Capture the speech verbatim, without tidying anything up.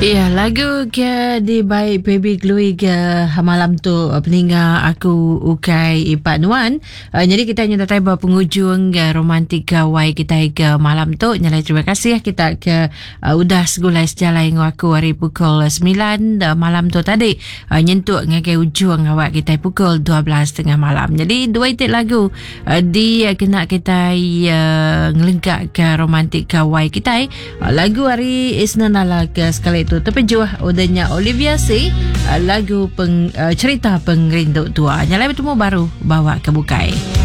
Ya, lagu ke di baik Baby Glue ke malam tu peninga aku ukai Ipak Nuan. Uh, jadi kita hanya datang penghujung uh, romantik wai kita ke malam tu. Nyalai terima kasih kita ke uh, udah segulai sejalan dengan aku hari pukul sembilan uh, malam tu tadi. Uh, nyentuk ngagai ujung awak kita pukul dua belas tengah malam. Jadi dua itik lagu uh, di uh, kena kita uh, ngelengkak ke romantik wai kita. Uh, lagu hari Isnan ala ke sekali itu terpejuah udahnya Olivia C, lagu peng, uh, cerita pengrindu tua. Nyalai bertemu baru bawa ke bukai.